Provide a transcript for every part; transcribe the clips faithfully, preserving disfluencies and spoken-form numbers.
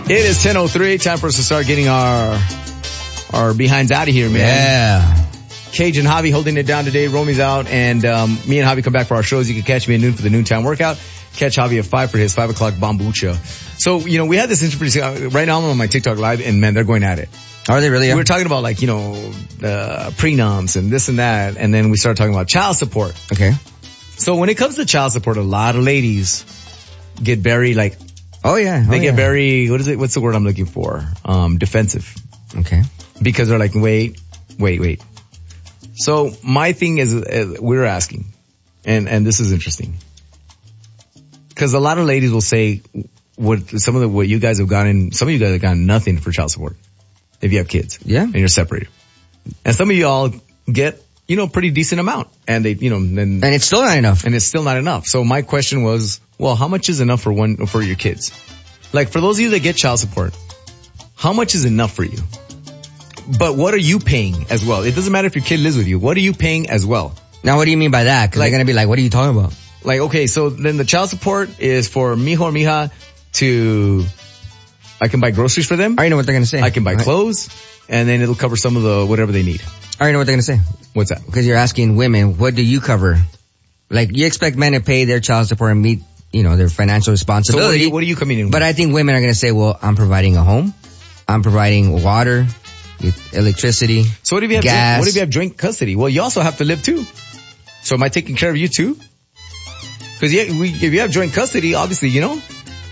It is ten oh three. Time for us to start getting our our behinds out of here, man. Yeah. Cage and Javi holding it down today. Romy's out, and um, me and Javi come back for our shows. You can catch me at noon for the noontime workout. Catch Javi at five for his five o'clock Bambucha. So, you know, we had this interesting, uh, right now I'm on my TikTok live, and man, they're going at it. Are they really? We were talking about, like, you know, uh, prenums and this and that, and then we started talking about child support. Okay. So when it comes to child support, a lot of ladies get very, like, Oh yeah. Oh, they get yeah. very, what is it, what's the word I'm looking for? Um, defensive. Okay. Because they're like, wait, wait, wait. So my thing is, uh, we're asking, and, and this is interesting. Cause a lot of ladies will say what some of the, what you guys have gotten, some of you guys have gotten nothing for child support if you have kids. Yeah. And you're separated. And some of you all get, you know, pretty decent amount, and they, you know, then, And it's still not enough. and it's still not enough. So my question was, well, how much is enough for one, for your kids? Like, for those of you that get child support, how much is enough for you? But what are you paying as well? It doesn't matter if your kid lives with you. What are you paying as well? Now, what do you mean by that? Cause Like- they're gonna be like, what are you talking about? Like, okay, so then the child support is for mijo or mija to, I can buy groceries for them. I already know what they're gonna say. I can buy Right. clothes, and then it'll cover some of the, whatever they need. I already know what they're gonna say. What's that? Because you're asking women, what do you cover? Like, you expect men to pay their child support and meet, you know, their financial So what are responsibility. you, what are you coming in with? But I think women are gonna say, well, I'm providing a home. I'm providing water, electricity, So what if you have, gas. joint, what if you have joint custody? Well, you also have to live too. So am I taking care of you too? Cause yeah, we, if you have joint custody, obviously, you know.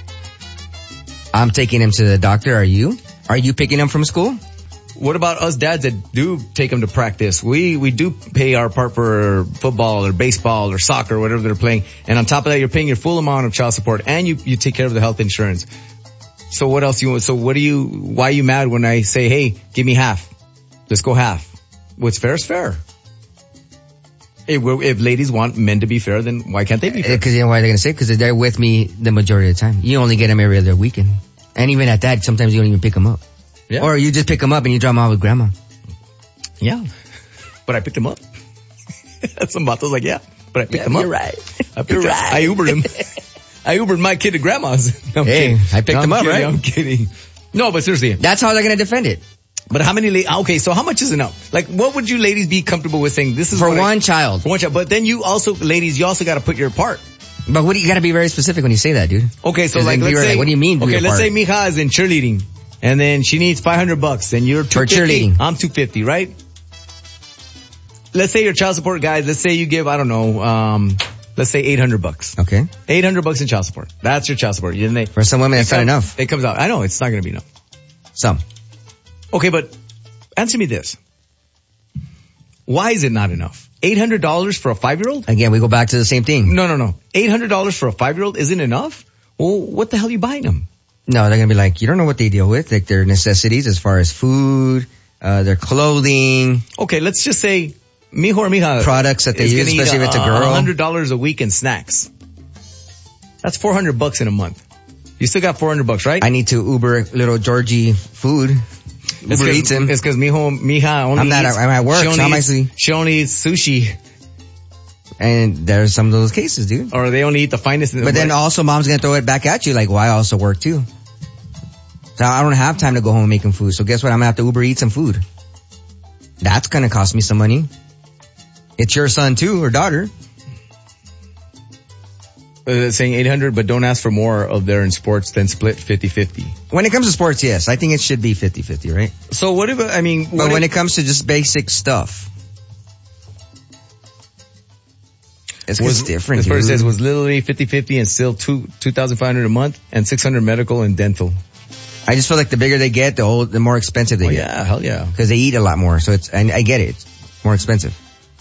I'm taking him to the doctor. Are you? Are you picking him from school? What about us dads that do take them to practice? We, we do pay our part for football or baseball or soccer or whatever they're playing. And on top of that, you're paying your full amount of child support, and you, you take care of the health insurance. So what else you want? So what do you, why are you mad when I say, hey, give me half? Let's go half. What's fair is fair. If, we're- if ladies want men to be fair, then why can't they be fair? Because you know why they're gonna say? Because they're with me the majority of the time. You only get them every other weekend, and even at that, sometimes you don't even pick them up. Yeah. Or you just pick them up and you drop them off with grandma. Yeah. But I picked him up. Some vatos like, yeah, but I picked him up. You're right. I picked You're him- right. I Ubered him. I Ubered my kid to grandma's. No, I'm Hey, kidding. I picked No, I'm him up, kidding, right? I'm kidding. No, but seriously. That's how they're gonna defend it. But how many, la- okay, so how much is enough? Like, what would you ladies be comfortable with saying? This is For what I- one child. for one child. But then you also, ladies, you also got to put your part. But what do you gotta be very specific when you say that, dude? Okay, so 'Cause like, then let's you're say, like, what do you mean do Okay, your let's part? say Mija is in cheerleading, and then she needs five hundred bucks, and you're two For fifty. cheerleading. I'm two fifty, right? Let's say your child support guys, let's say you give, I don't know, um, let's say eight hundred bucks. Okay. eight hundred bucks in child support. That's your child support. You didn't they? For some women, It that's not comes- enough. It comes out. I know, it's not going to be enough. Some. Okay, but answer me this. Why is it not enough? eight hundred dollars for a five-year-old? Again, we go back to the same thing. No, no, no. eight hundred dollars for a five-year-old isn't enough? Well, what the hell are you buying them? No, they're gonna be like, you don't know what they deal with, like their necessities as far as food, uh, their clothing, Okay, let's just say, mijo or mija. products that they is use, gonna eat especially if it's a girl. one hundred dollars a week in snacks. That's four hundred bucks in a month. You still got four hundred bucks, right? I need to Uber little Georgie food. It's Uber 'cause- Eats him. It's because mijo, mija only I'm not eats, at- I'm at work, she only, so I'm eats, actually- she only eats sushi, And there's some of those cases, dude. or they only eat the finest. But then also mom's gonna throw it back at you like, well, I also work too. So I don't have time to go home and making food. So guess what? I'm gonna have to Uber eat some food. That's gonna cost me some money. It's your son too, or daughter. Uh, saying eight hundred, but don't ask for more of their in sports than split fifty-fifty. When it comes to sports, yes. I think it should be fifty-fifty, right? So what if, I mean, But what when if, it comes to just basic stuff, it's, was it's different, This person dude. says was literally fifty-fifty and still two, two thousand five hundred a month and six hundred medical and dental. I just feel like the bigger they get, the old, the more expensive they Oh get. yeah, hell yeah. Because they eat a lot more, so it's, and I get it, it's more expensive.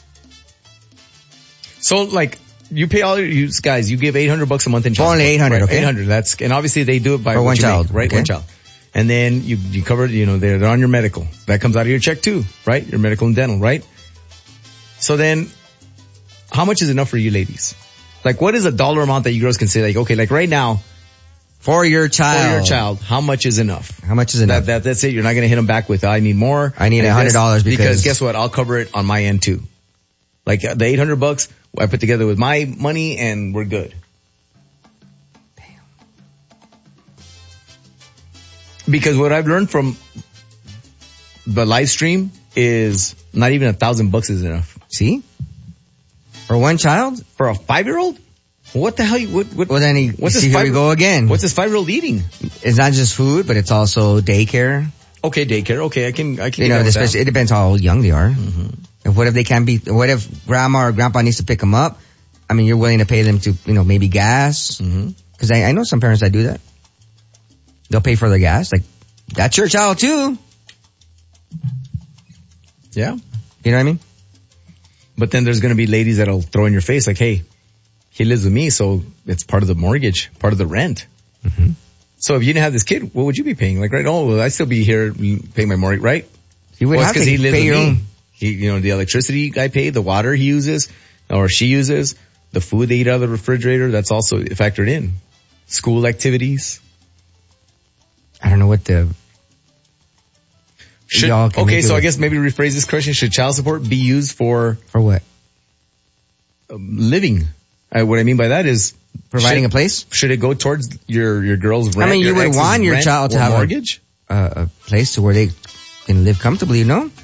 So like, you pay all your, you guys, you give eight hundred bucks a month in child Only support, eight hundred, right? okay? eight hundred, that's, and obviously they do it by For what one you child, make, right? okay. One child. And then you, you cover, you know, they're, they're on your medical. That comes out of your check too, right? Your medical and dental, right? So then, how much is enough for you ladies? Like, what is a dollar amount that you girls can say, like, okay, like right now, For your child. for your child, how much is enough? How much is enough? That, that, that's it. You're not going to hit them back with, I need more. I need And one hundred dollars guess- because- guess what? I'll cover it on my end too. Like uh, the eight hundred bucks I put together with my money and we're good. Because what I've learned from the live stream is not even a thousand bucks is enough. See? For one child? For a five-year-old? What the hell? You, what, what, Well, then he, what's see, this here we five, go again. What's this five-year-old eating? It's not just food, but it's also daycare. Okay, daycare. Okay, I can, I can You get know, with especially, that. it depends how young they are. Mm-hmm. And what if they can't be, what if grandma or grandpa needs to pick them up? I mean, you're willing to pay them to, you know, maybe gas? Mm-hmm. Cause I, I know some parents that do that. They'll pay for their gas. Like, that's your child too. Yeah. You know what I mean? But then there's going to be ladies that'll throw in your face like, hey, he lives with me, so it's part of the mortgage, part of the rent. Mm-hmm. So if you didn't have this kid, what would you be paying? Like, right, oh, well, I'd still be here paying my mortgage, right? You would well, have it's to he lives pay with your me. own. He, you know, the electricity I pay, the water he uses, or she uses, the food they eat out of the refrigerator, that's also factored in. School activities. I don't know what the, Should, y'all can okay, make it so I with- guess maybe rephrase this question. Should child support be used for for what? um, living? Uh, what I mean by that is Providing should, a place? Should it go towards your your girl's rent? I mean, you your would ex's want your rent child to or have a- mortgage. Uh, a place to where they can live comfortably, you know?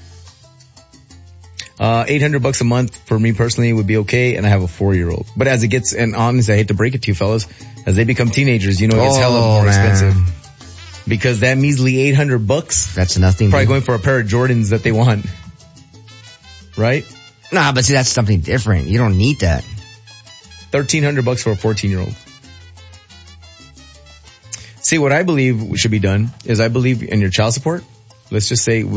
Uh, eight hundred bucks a month for me personally would be okay, and I have a four-year-old. But as it gets, and honestly, I hate to break it to you fellas, as they become teenagers, you know, it gets hella Oh, more man. expensive. Because that measly eight hundred bucks, That's nothing. probably dude. going for a pair of Jordans that they want. Right? Nah, but see, that's something different. You don't need that. thirteen hundred bucks for a fourteen-year-old. See, what I believe should be done is I believe in your child support. Let's just say